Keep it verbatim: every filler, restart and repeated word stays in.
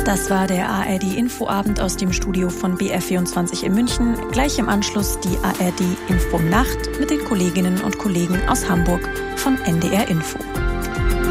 Das war der A R D-Infoabend aus dem Studio von B R vierundzwanzig in München. Gleich im Anschluss die A R D-Info-Nacht mit den Kolleginnen und Kollegen aus Hamburg von N D R Info.